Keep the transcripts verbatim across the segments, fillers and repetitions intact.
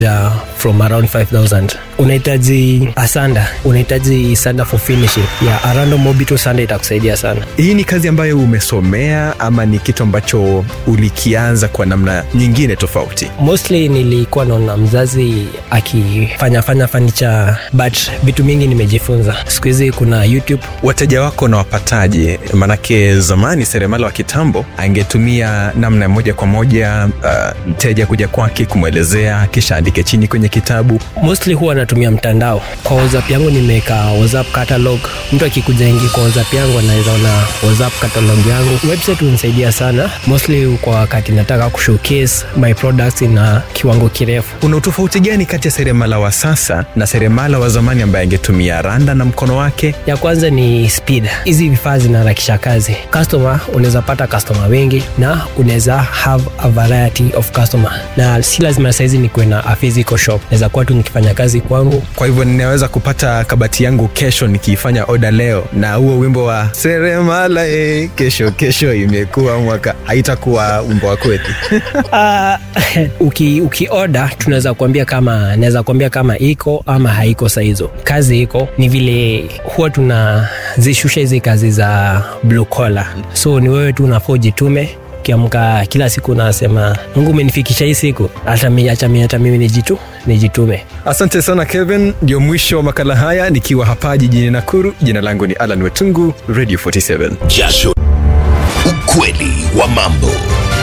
ya from around five thousand. Unahitaji asanda, unahitaji sanda for finishing. Ya Arando Mobito sanda itakusaidia sana. Hii ni kazi ambayo umesomea ama ni kitu ambacho ulikianza kwa namna nyingine tofauti? Mostly nilikuwa naona mzazi akifanya fanya furniture, but vitu mingi nimejifunza. Siku hizi kuna YouTube. Wateja wako na wapataje? Manake zamani seremala wa kitambo angetumia namna moja kwa moja uh, mteja kuja kwake kumwelezea kisha andike chini kwenye kitabu. Mostly huwa natumia mtandao. Kwa WhatsApp yangu nimeweka WhatsApp catalog. Mtu akikuja ingi kwa WhatsApp yangu anaweza ona WhatsApp catalog yangu. Website hunisaidia sana. Mostly kwa wakati nataka kushowcase my products na kiwango kirefu. Kuna utofauti gani kati ya seremala wa sasa na seremala wa zamani ambaye angetumia randa na mkono wake? Ya kwanza ni speed. Hizi vifaa zinaharakisha kazi. Customer unaweza pata customer wengi na unaweza have a variety of customer. Na si lazima saizi ni kuwe a physical shop. Naweza kuwa tu nikifanya kazi kwangu. Kwa hivyo ninaweza kupata kabati yangu kesho nikifanya order leo, na huo wimbo wa seremala eh, kesho kesho imekuwa mwaka haitakuwa wimbo wa kweli. uh, uki uki order tunaweza kuambia kama naweza kuambia kama iko ama haiko saizo. Kazi iko, ni vile huwa tunazishusha hizi kazi za blue collar. So ni wewe tu unafojitume. Kiamka kila siku nasema Mungu umenifikisha hii siku, hata mimi acha mimi hata mimi nijitu nijitume. Asante sana Kevin. Ndio mwisho wa makala haya nikiwa hapa jijini Nakuru. Jina langu ni Alan Wetungu, Radio forty-seven. Jasho. Ukweli wa mambo.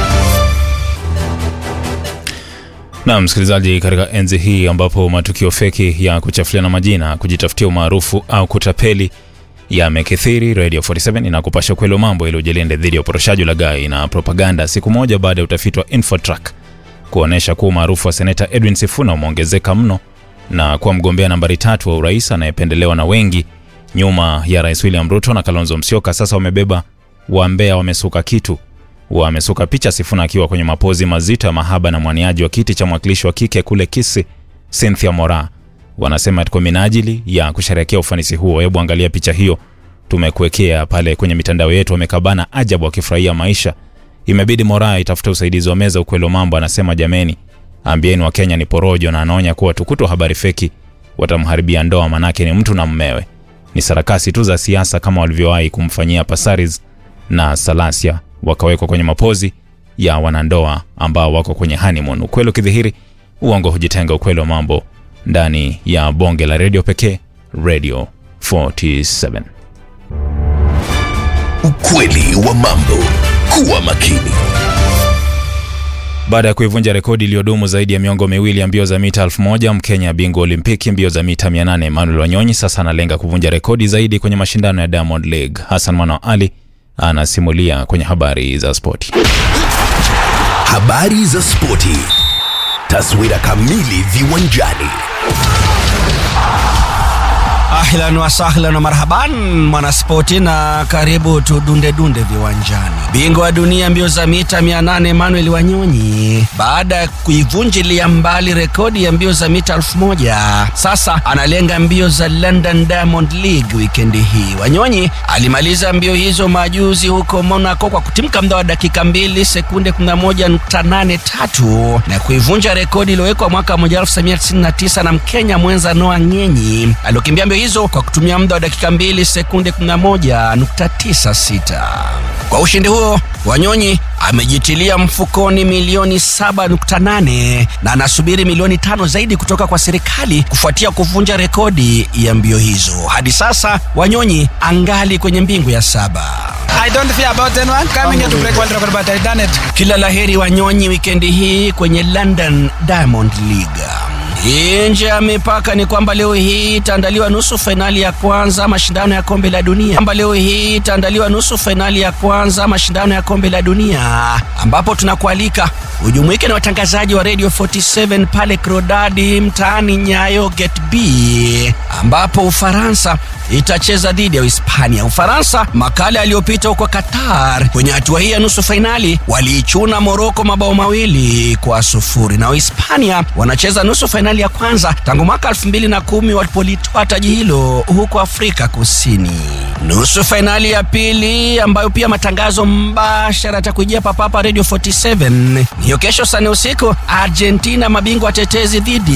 Na msikilizaji, katika enzi hii ambapo matukio feki ya kuchafuliana majina, kujitafutia umaarufu au kutapeli yamekithiri, Radio forty-seven inakupasha kweli mambo ili ujilinde dhidi ya uporoshaji, ulaghai na propaganda. Siku moja baada ya utafiti wa Infotrack kuonesha kuwa maarufu wa Seneta Edwin Sifuna umeongezeka mno na kuwa mgombea nambari tatu wa urais anayependelewa na wengi nyuma ya Rais William Ruto na Kalonzo Musyoka, sasa wamebeba waambea wamesuka kitu. Wamesuka picha Sifuna akiwa kwenye mapozi mazito ya mahaba na mwaniaji wa kiti cha mwakilishi wa kike kule Kisii, Cynthia Mora. Wanasema kwa minajili ya kusherehekea ufanisi huo. Hebu angalia picha hiyo tumekuwekea pale kwenye mitandao yetu. Wamekabana ajabu wakifurahia maisha. Imebidi Mora itafuta usaidizi wa meza ukweli mambo. Anasema jameni, ambieni wa Kenya ni porojo, na anaonya kuwa tukuto habari feki watamharibia ndoa, manake ni mtu na mmewe. Ni sarakasi tu za siasa kama walivyowahi kumfanyia Pasaris na Salasia, wakawekwa kwenye mapozi ya wanandoa ambao wako kwenye honeymoon. Ukweli ukidhihiri, uongo hujitenga. Ukweli wa mambo ndani ya bonge la radio pekee, Radio forty-seven. Ukweli wa mambo. Kuwa makini. Baada ya kuivunja rekodi iliyodumu zaidi ya miongo miwili ya mbio za mita elfu moja, Mkenya bingwa Olimpiki mbio za mita mia nane Emmanuel Wanyonyi sasa analenga kuvunja rekodi zaidi kwenye mashindano ya Diamond League. Hassan Mwana Ali anasimulia kwenye habari za spoti. Habari za spoti. Taswira kamili viwanjani. Ahlan wa sahlan wa marhaban mwanaspoti, na karibu tudunde dunde viwanjani. Bingwa wa dunia mbio za mita mia nane Emmanuel Wanyonyi, baada ya kuivunjilia mbali rekodi ya mbio za mita elfu moja, sasa analenga mbio za London Diamond League wikendi hii. Wanyonyi alimaliza mbio hizo majuzi huko Monaco kwa kutimka muda wa dakika mbili sekunde kumi na moja nukta nane tatu na kuivunja rekodi iliyowekwa mwaka elfu moja tisa mia tisini na tisa na Mkenya mwenza Noah Ngenyi alokimbia mbio hizo kwa kutumia muda wa dakika mbili sekunde kumi na moja nukta tisa sita. Kwa ushindi huo, Wanyonyi amejitilia mfukoni milioni saba nukta nane na anasubiri milioni tano zaidi kutoka kwa serikali kufuatia kuvunja rekodi ya mbio hizo. Hadi sasa Wanyonyi angali kwenye mbingu ya saba. I don't fear about anyone coming here to break world record, but I done it. Kila laheri Wanyonyi wikendi hii kwenye London Diamond League. Nje ya mipaka ni kwamba leo hii itaandaliwa nusu finali ya kwanza mashindano ya kombe la dunia. Kwamba leo hii itaandaliwa nusu finali ya kwanza mashindano ya kombe la dunia, ambapo tunakualika ujumuike na watangazaji wa Radio forty-seven pale Krodadi mtaani Nyayo Gate B, ambapo Ufaransa itacheza dhidi ya Hispania. Ufaransa makala aliyopita huko Qatar kwenye hatua hii ya nusu finali waliichuna Morocco mabao mawili kwa sufuri, na Hispania wanacheza nusu finali ya kwanza tangu mwaka elfu mbili na kumi walipolitoa taji hilo huko Afrika Kusini. Nusu fainali ya pili ambayo pia matangazo mbashara yatakujia papa hapa Radio arobaini na saba. Hiyo kesho sana usiku, Argentina mabingwa tetezi dhidi